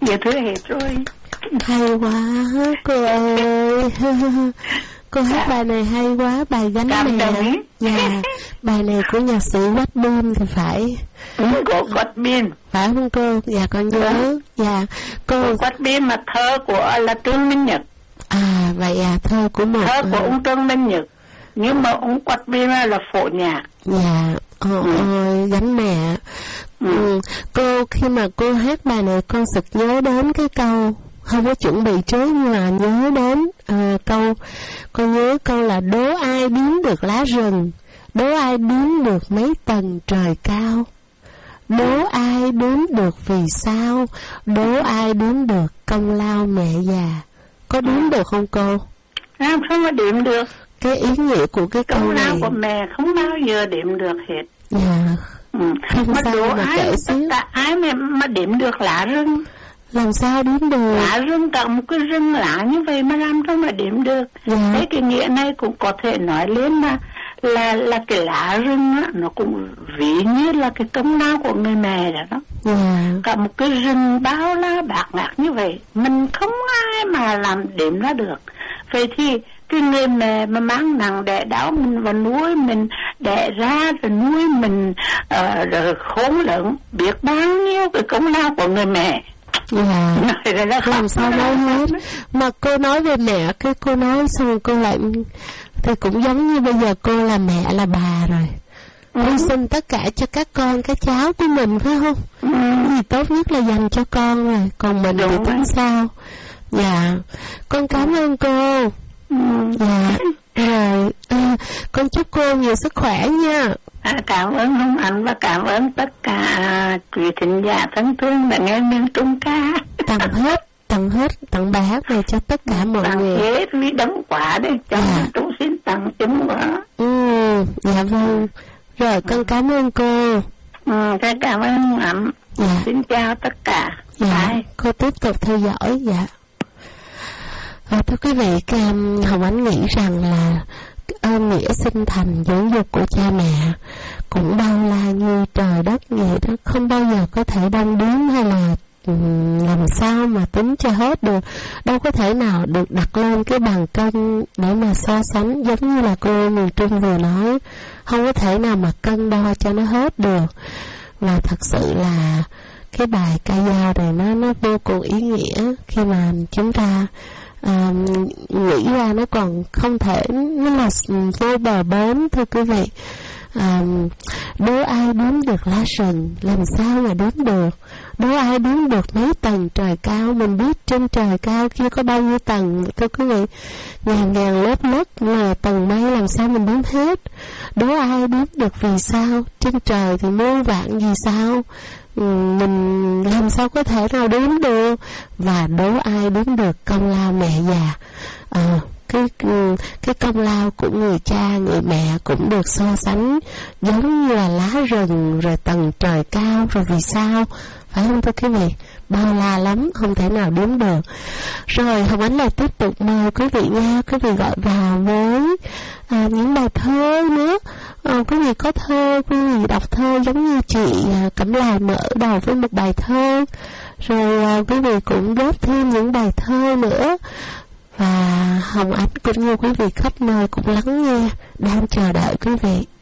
nhiều thứ hết rồi. Hay quá cô ơi. Cô hát bài này hay quá, bài Gánh Mẹ. Dạ, bài này của nhạc sĩ Quách Biên thì phải. Của Quách Biên phải không cô? Dạ con nhớ. Dạ cô. Quách Biên mà thơ của là Trương Minh Nhật. À vậy à, thơ của một thơ của ông Trương Minh Nhật, nhưng mà ông Quách Biên là phổ nhạc. Dạ. Ôi Gánh Mẹ. Cô khi mà cô hát bài này con sực nhớ đến cái câu, không có chuẩn bị trước nhưng mà nhớ đến câu, con nhớ câu là đố ai đếm được lá rừng, đố ai đếm được mấy tầng trời cao, đố ai đếm được vì sao, đố ai đếm được công lao mẹ già. Có đếm được không cô? Không có đếm được. Cái ý nghĩa của cái câu này, công lao của mẹ không bao giờ đếm được hết. Dạ. Không mà sao đố mà ai, kể xíu. ai mà đếm được lá rừng? Làm sao đếm được? Lá rừng, cả một cái rừng lá như vậy mà làm sao mà đếm được? Dạ. Thế cái nghĩa này cũng có thể nói lên là cái lá rừng á, nó cũng ví như là cái công lao của người mẹ đó. Dạ. Cả một cái rừng bao la bạt ngát như vậy, mình không ai mà làm đếm ra được. Vậy thì cái người mẹ mà mang nặng đẻ đau mình và nuôi mình, đẻ ra rồi nuôi mình rồi khốn lớn, biết bao nhiêu cái công lao của người mẹ. Dạ. Làm sao nói hết. Mà cô nói về mẹ, cái cô nói xong cô lại thì cũng giống như bây giờ cô là mẹ là bà rồi, hy sinh tất cả cho các con các cháu của mình, phải không? Gì tốt nhất là dành cho con rồi, còn mình thì tính sao. Dạ, con cảm ơn cô. Dạ, rồi con chúc cô nhiều sức khỏe nha. Cảm ơn Hồng Ánh và cảm ơn tất cả quý thính giả thân thương đã nghe miền Trung ca. Tặng bài hát này cho tất cả mọi người. Tặng hết vì đóng quả đấy, cho chúng xin tặng chúng quá. Dạ vâng. Rồi con cảm ơn cô. Cảm ơn Hồng Ánh. Dạ. Xin chào tất cả. Dạ. Bye. Cô tiếp tục theo dõi. Dạ. Thưa quý vị, Hồng Ánh nghĩ rằng là ơn nghĩa sinh thành dưỡng dục của cha mẹ cũng bao la như trời đất vậy đó, không bao giờ có thể đong đếm hay là làm sao mà tính cho hết được, đâu có thể nào được đặt lên cái bàn cân để mà so sánh, giống như là cô Miền Trung vừa nói, không có thể nào mà cân đo cho nó hết được. Và thật sự là cái bài ca dao này nó vô cùng ý nghĩa khi mà chúng ta nghĩ ra nó còn không thể, nó là vô bờ bến. Thưa quý vị, đố ai đếm được lá rừng, làm sao mà đếm được, đố ai đếm được mấy tầng trời cao, mình biết trên trời cao kia có bao nhiêu tầng. Thưa quý vị, ngàn lớp lớp là tầng mây, làm sao mình đếm hết. Đố ai đếm được vì sao, trên trời thì muôn vạn vì sao, mình làm sao có thể nào đếm được. Và đố ai đếm được công lao mẹ già. Cái công lao của người cha người mẹ cũng được so sánh giống như là lá rừng, rồi tầng trời cao, rồi vì sao, phải không thưa quý vị? Bao la lắm, không thể nào đếm được. Rồi Hồng Ánh lại tiếp tục mời quý vị nghe, quý vị gọi vào với những bài thơ nữa. Quý vị có thơ, quý vị đọc thơ giống như chị Cẩm Lài mở đầu với một bài thơ, rồi quý vị cũng góp thêm những bài thơ nữa. Và Hồng Ánh cũng như quý vị khắp nơi cũng lắng nghe, đang chờ đợi quý vị.